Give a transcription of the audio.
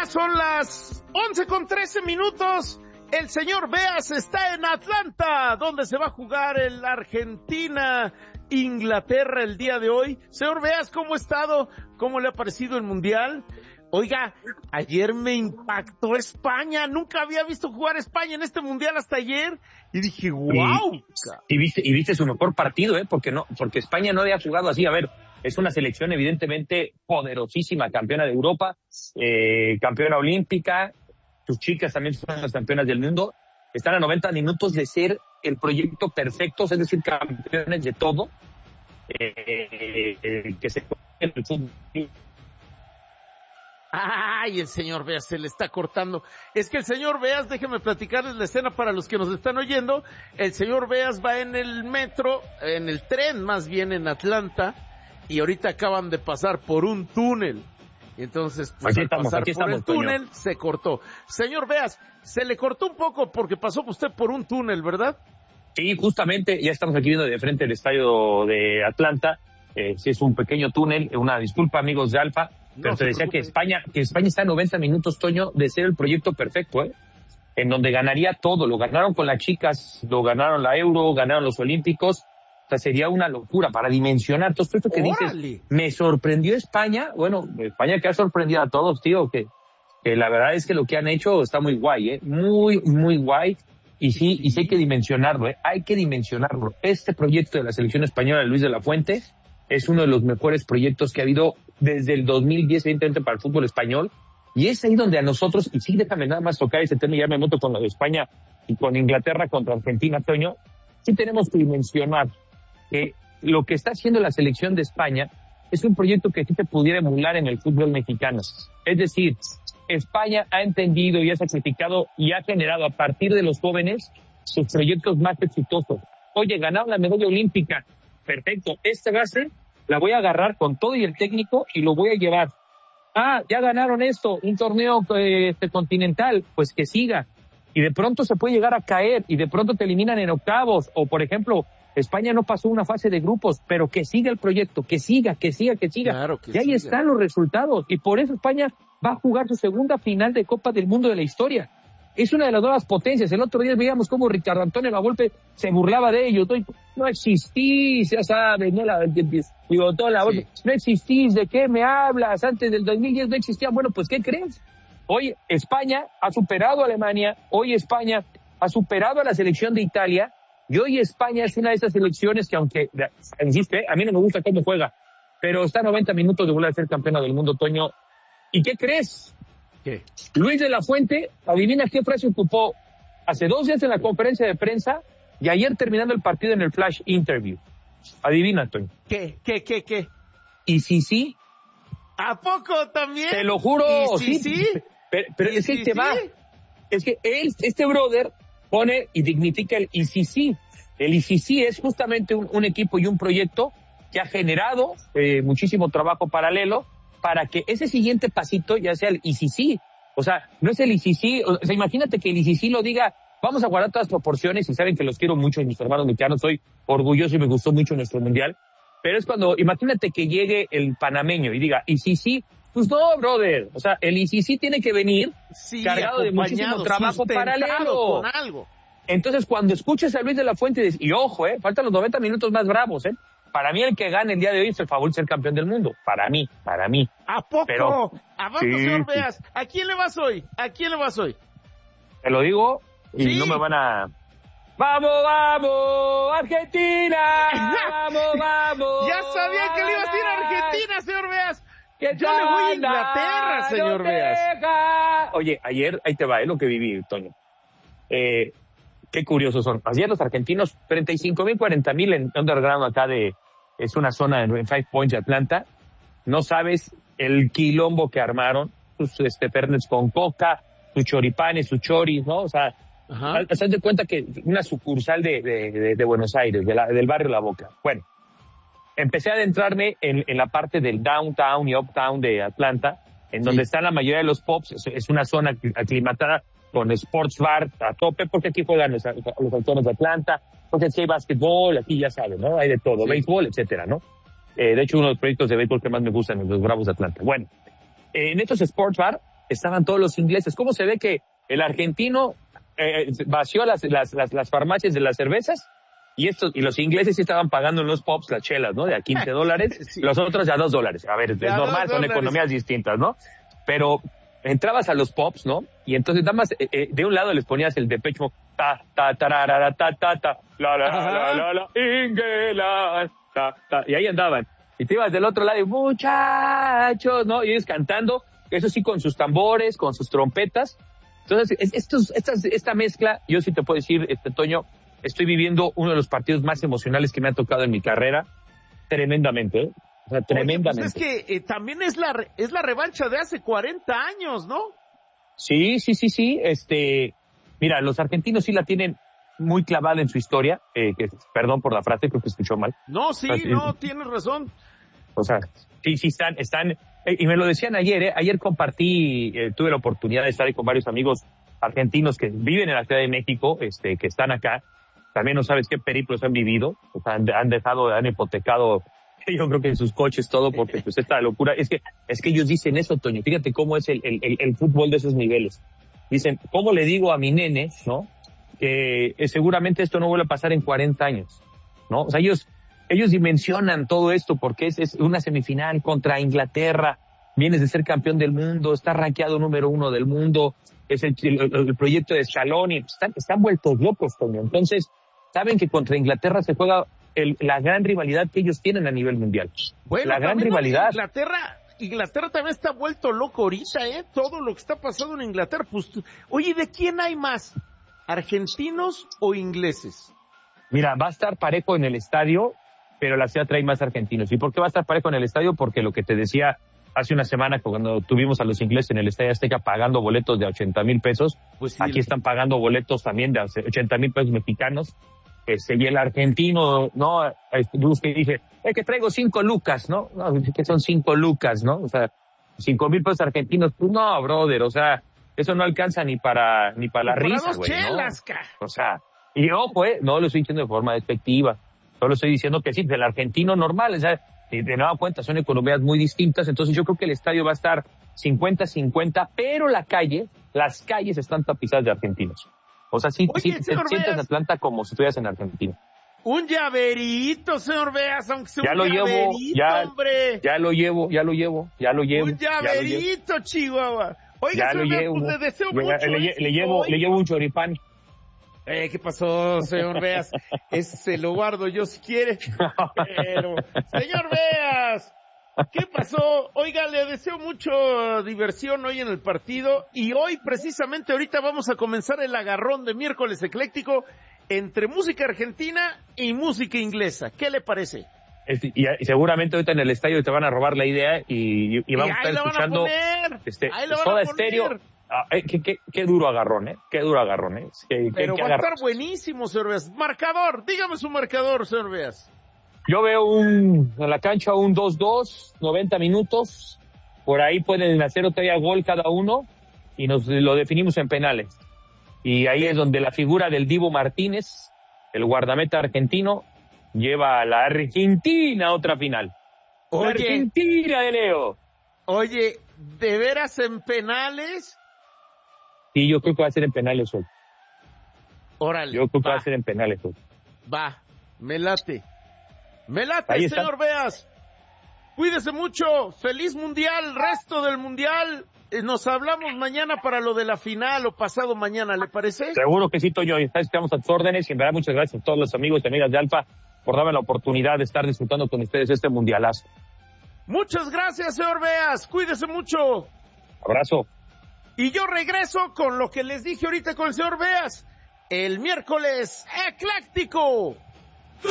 son las 11:13. El señor Beas está en Atlanta, donde se va a jugar el Argentina-Inglaterra el día de hoy. Señor Beas, ¿cómo ha estado? ¿Cómo le ha parecido el Mundial? Oiga, ayer me impactó España. Nunca había visto jugar España en este Mundial hasta ayer. Y dije, wow. Y viste su mejor partido, porque España no había jugado así. A ver, es una selección evidentemente poderosísima, campeona de Europa, campeona olímpica. Sus chicas también son las campeonas del mundo. Están a 90 minutos de ser el proyecto perfecto, es decir, campeones de todo. Que se en el fútbol. Ay, el señor Beas se le está cortando. Es que el señor Beas, déjenme platicarles la escena para los que nos están oyendo. El señor Beas va en el metro, en el tren más bien en Atlanta, y ahorita acaban de pasar por un túnel. Y entonces, pues, al pasar por el túnel, Toño, se cortó. Señor Beas, se le cortó un poco porque pasó usted por un túnel, ¿verdad? Sí, justamente, ya estamos aquí viendo de frente el estadio de Atlanta. Sí, es un pequeño túnel. Una disculpa, amigos de Alfa, pero te decía que España está a 90 minutos, Toño, de ser el proyecto perfecto, en donde ganaría todo. Lo ganaron con las chicas, lo ganaron la Euro, ganaron los Olímpicos. O sea, sería una locura para dimensionar todo esto que dices. Me sorprendió España. Bueno, España que ha sorprendido a todos, tío, que la verdad es que lo que han hecho está muy guay, muy, muy guay. Y sí hay que dimensionarlo, hay que dimensionarlo. Este proyecto de la selección española de Luis de la Fuente es uno de los mejores proyectos que ha habido desde el 2010, evidentemente, para el fútbol español. Y es ahí donde a nosotros, y sí, déjame nada más tocar ese tema, y ya me meto con lo de España y con Inglaterra contra Argentina, Toño. Sí tenemos que dimensionar que lo que está haciendo la selección de España es un proyecto que sí se pudiera emular en el fútbol mexicano. Es decir, España ha entendido y ha sacrificado y ha generado a partir de los jóvenes sus proyectos más exitosos. Oye, ganaron la medalla olímpica. Perfecto. Esta base la voy a agarrar con todo y el técnico y lo voy a llevar. Ya ganaron esto, un torneo continental, pues que siga. Y de pronto se puede llegar a caer y de pronto te eliminan en octavos. O, por ejemplo, España no pasó una fase de grupos, pero que siga el proyecto, que siga. Claro que y ahí siga. están los resultados. Y por eso España va a jugar su segunda final de Copa del Mundo de la historia. Es una de las nuevas potencias. El otro día veíamos cómo Ricardo Antonio Lavolpe se burlaba de ellos. No existís, ya sabes, no existís, ¿de qué me hablas? Antes del 2010 no existían. Bueno, pues, ¿qué crees? Hoy España ha superado a Alemania, hoy España ha superado a la selección de Italia, y hoy España es una de esas selecciones que, aunque, insiste, a mí no me gusta cómo juega, pero está a 90 minutos de volver a ser campeona del mundo, Toño. ¿Y qué crees? ¿Qué? Luis de la Fuente, adivina qué frase ocupó hace 2 días en la conferencia de prensa y ayer terminando el partido en el flash interview. Adivina, Toño. ¿Qué? ¿Y si sí? ¿A poco también? Te lo juro. ¿Y sí? Pero es que ahí te va. Es que este brother pone y dignifica el ICC. El ICC es justamente un equipo y un proyecto que ha generado muchísimo trabajo paralelo para que ese siguiente pasito ya sea el ICC. O sea, no es el ICC. O sea, imagínate que el ICC lo diga, vamos a guardar todas las proporciones, y saben que los quiero mucho, y mis hermanos mexicanos, soy orgulloso y me gustó mucho nuestro mundial. Pero es cuando, imagínate que llegue el panameño y diga, ICC, pues no, brother. O sea, el ICC tiene que venir cargado de muchísimo trabajo paralelo. Con algo. Entonces, cuando escuches a Luis de la Fuente, y ojo, faltan los 90 minutos más bravos, Para mí el que gane el día de hoy es el favor de ser campeón del mundo. Para mí. ¿A poco? Pero, avanza, sí, señor Beas. ¿A quién le vas hoy? Te lo digo y no me van a... ¡Vamos, Argentina! ¡Vamos! Ya sabía que le iba a decir a Argentina, señor Beas. Yo le voy a Inglaterra, señor Beas. Oye, ayer, ahí te va, lo que viví, Toño. Qué curiosos son. Ayer los argentinos, 35,000, 40,000 en underground acá es una zona en Five Points de Atlanta. No sabes el quilombo que armaron. Sus fernes con coca, sus choripanes, sus choris, ¿no? O sea, haz de cuenta que una sucursal de Buenos Aires, del barrio La Boca. Bueno, empecé a adentrarme en la parte del downtown y uptown de Atlanta, en donde están la mayoría de los pubs. Es una zona aclimatada con sports bar a tope, porque aquí juegan los autores de Atlanta, porque aquí hay básquetbol, aquí ya saben, ¿no? Hay de todo, béisbol, etcétera, ¿no? De hecho, uno de los proyectos de béisbol que más me gustan es los Bravos de Atlanta. Bueno, en estos sports bar estaban todos los ingleses. ¿Cómo se ve que el argentino vació las farmacias de las cervezas? Y los ingleses sí estaban pagando en los pubs las chelas, ¿no? De a $15, sí. Los otros a $2. A ver, es normal, son economías distintas, ¿no? Pero entrabas a los pubs, ¿no? Y entonces nada más, de un lado les ponías el Depeche Mode, ta, ta, tarara, ta, ta, ta, la, Inglaterra, ta, ta, y ahí andaban. Y te ibas del otro lado y muchachos, ¿no? Y ellos cantando, eso sí, con sus tambores, con sus trompetas. Entonces, esta mezcla, yo sí te puedo decir, Toño, estoy viviendo uno de los partidos más emocionales que me ha tocado en mi carrera, tremendamente, ¿eh? O sea, tremendamente. Oye, pues es que también es la revancha de hace 40 años, ¿no? Sí. Mira, los argentinos sí la tienen muy clavada en su historia, perdón por la frase, creo que escuchó mal. No, sí, no, tienes razón. O sea, sí están, y me lo decían ayer, ayer compartí, tuve la oportunidad de estar ahí con varios amigos argentinos que viven en la Ciudad de México, que están acá. También no sabes qué periplos han vivido, o sea, han hipotecado, yo creo que en sus coches todo, porque pues esta locura, es que ellos dicen eso, Toño, fíjate cómo es el fútbol de esos niveles. Dicen, ¿cómo le digo a mi nene, no? Que seguramente esto no vuelve a pasar en 40 años, ¿no? O sea, ellos dimensionan todo esto porque es una semifinal contra Inglaterra, vienes de ser campeón del mundo, está rankeado número 1 del mundo, es el proyecto de Scaloni, están vueltos locos, Toño. Entonces, saben que contra Inglaterra se juega la gran rivalidad que ellos tienen a nivel mundial. Bueno, la gran rivalidad. Inglaterra también está vuelto loco ahorita, todo lo que está pasando en Inglaterra. Pues, oye, ¿de quién hay más? ¿Argentinos o ingleses? Mira, va a estar parejo en el estadio, pero la ciudad trae más argentinos. ¿Y por qué va a estar parejo en el estadio? Porque lo que te decía hace una semana cuando tuvimos a los ingleses en el Estadio Azteca pagando boletos de 80,000 pesos, pues sí, aquí están pagando boletos también de 80,000 pesos mexicanos. Y el argentino, ¿no? Que dice, es que traigo 5 lucas, ¿no? No, que son 5 lucas, ¿no? O sea, 5,000 pesos argentinos, pues no, brother, o sea, eso no alcanza ni para la risa, güey, ¿no? O sea, y ojo, no lo estoy diciendo de forma despectiva, solo estoy diciendo que sí, del argentino normal, o sea, de nueva cuenta son economías muy distintas, entonces yo creo que el estadio va a estar 50-50, pero las calles están tapizadas de argentinos. O sea, sí, te sientes en Atlanta como si estuvieras en Argentina. Un llaverito, señor Beas, aunque sea ya un lo llaverito, llevo, hombre. Ya lo llevo. Un llaverito, Chihuahua. Oiga, señor Beas, pues le deseo mucho. Le llevo un choripán. ¿Qué pasó, señor Beas? Ese se lo guardo yo si quiere. Pero, señor Beas, ¿qué pasó? Oiga, le deseo mucho diversión hoy en el partido. Y hoy, precisamente, ahorita vamos a comenzar el agarrón de miércoles ecléctico entre música argentina y música inglesa. ¿Qué le parece? Y seguramente ahorita en el estadio te van a robar la idea y vamos a estar escuchando Soda Stereo. Qué duro agarrón, Qué duro agarrón, Pero va a estar buenísimo, señor Beas. Marcador, dígame su marcador, señor Beas. Yo veo en la cancha un 2-2, 90 minutos. Por ahí pueden hacer todavía gol cada uno y nos lo definimos en penales. Y ahí es donde la figura del Dibu Martínez, el guardameta argentino, lleva a la Argentina a otra final. Oye, la Argentina de Leo. Oye, ¿de veras en penales? Sí, yo creo que va a ser en penales hoy. Órale. Yo creo que va a ser en penales hoy. Va, me late. Ahí señor está. Beas. Cuídese mucho. Feliz mundial, resto del mundial. Nos hablamos mañana para lo de la final o pasado mañana, ¿le parece? Seguro que sí, Toño. Estamos a tus órdenes y en verdad muchas gracias a todos los amigos y amigas de Alfa por darme la oportunidad de estar disfrutando con ustedes este mundialazo. Muchas gracias, señor Beas. Cuídese mucho. Abrazo. Y yo regreso con lo que les dije ahorita con el señor Beas. El miércoles ecléctico.